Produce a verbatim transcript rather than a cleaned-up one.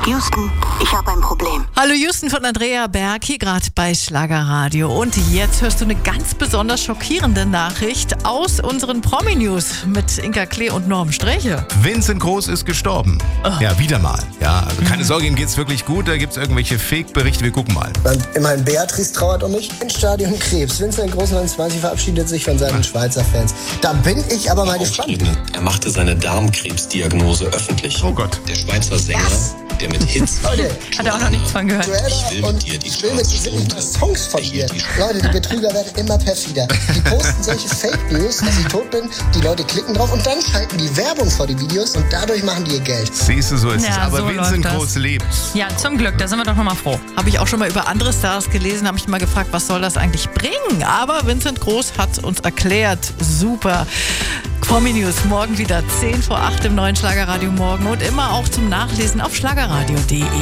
Houston, ich habe ein Problem. Hallo Houston von Andrea Berg, hier gerade bei Schlagerradio. Und jetzt hörst du eine ganz besonders schockierende Nachricht aus unseren Promi-News mit Inka Klee und Norm Streche. Vincent Groß ist gestorben. Oh. Ja, wieder mal. Ja, also keine mhm. Sorge, ihm geht's wirklich gut. Da gibt's irgendwelche Fake-Berichte. Wir gucken mal. Immerhin Beatrice trauert um mich. Im Stadion Krebs. Vincent Groß neunundzwanzig verabschiedet sich von seinen Ach. Schweizer Fans. Da bin ich aber mal gespannt. Er machte seine Darmkrebsdiagnose öffentlich. Oh Gott. Der Schweizer Sänger, Was? der mit Hits... Leute, hat er auch noch nichts von gehört. Ich will und mit dir die ich will mit dir ein paar Songs von dir. Leute, die Betrüger werden immer perfider. Die posten solche Fake News, dass ich tot bin, die Leute klicken drauf und dann schalten die Werbung vor die Videos und dadurch machen die ihr Geld. Siehst du, so ist Ja, es. Aber so Vincent läuft Groß lebt. Ja, zum Glück, da sind wir doch nochmal froh. Habe ich auch schon mal über andere Stars gelesen, habe ich mal gefragt, was soll das eigentlich bringen? Aber Vincent Groß hat uns erklärt, super. Promi News morgen wieder zehn vor acht im neuen Schlagerradio Morgen und immer auch zum Nachlesen auf schlagerradio punkt de.